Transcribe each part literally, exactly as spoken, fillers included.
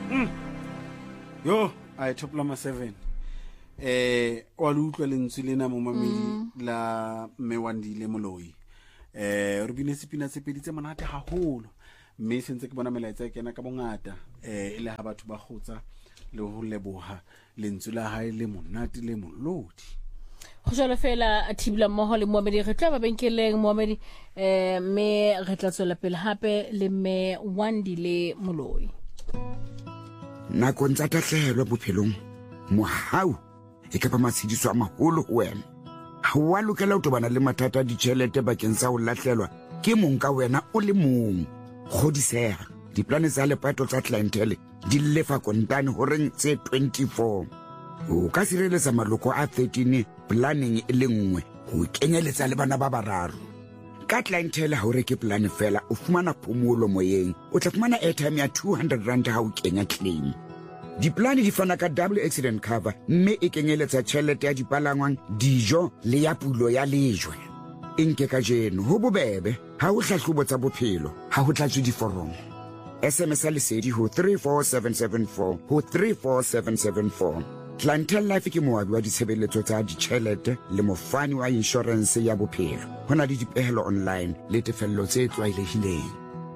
Mm. Yo, I top number seven. Eh, wa lu utlwa lentswe lena mo mamedi la Mewandile Moloi. Eh, re bine sepina se peditse monate haholo. Mme sentse ke bona melaetsa e kena ka bongata eh ile ha batho ba khotsa le ho leboha lentswe la hae le monate le molodi. Go jalo fela Thibela mmoho le Mohamedi re tla ba benkeleng Mohamedi eh me re tla tswela pele hape le Mewandile Moloi. Nakong tsa tahlehelo bophelong mohau e ka ba matshidiso a maholo ho wena. Ha wa lokela ho tobana le mathata a ditjhelete bakeng sa ho lahlelwa ke mong ka wena o le mong. Kgodiseha diplane tsa lepato tsa clientele di lefa kontane ho reng tse twenty-four. O ka sireletsa maloko a thirteen planning e le nngwe ho kenyeletsa le bana ba bararo. Ka clientele ha o reke plan fela o fumana phomolo moyeng o tla fumana airtime ya two hundred rand ha o kenya claim. Diplane di fana ka double accident cover mme e kenyeletsa tjhelete ya dipalangwang dijo le ya pulo ya lejwe. Inke ka jeno ho bobebe ha o hlahlobo tsa bophelo ha ho tlatswe diforomo. S M S lesedi ho three four seven seven four ho three four seven seven four. Clientele Life ke moabi wa ditshebeletso tsa ditjhelete le mofani wa insurance ya bophelo. Hona le dipehelo online le tefello tse tlwaelehileng.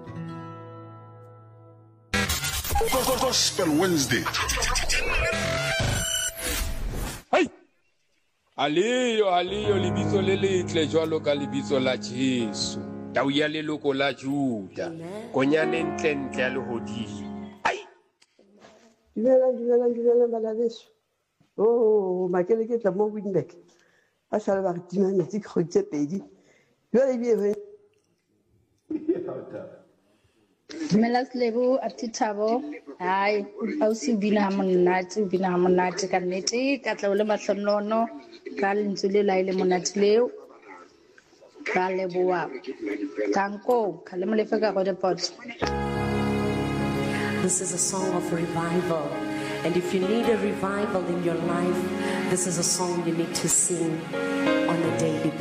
Gospel Wednesday. Hey! Aliyo, aliyo libitso le letle jwalo ka libitso la Jesu. Tau ya leloko la Juda. Konyane ntle ntle ya lehodimo. Ai! Dumela, dumela, dumela balabeso. Oh, makele ke tla mo Windback. A sala ba tima metsi khotse pedi. Jwale bi e Dumela Slebo Atithabo. Hai, ausi bina monate, bina monate ka nnete ka tla le mahlonono ka lentswe le la ile monate leo. Ka leboa. Tanko, ka le molefe ka go depot. This is a song of revival. And if you need a revival in your life, this is a song you need to sing on a daily basis.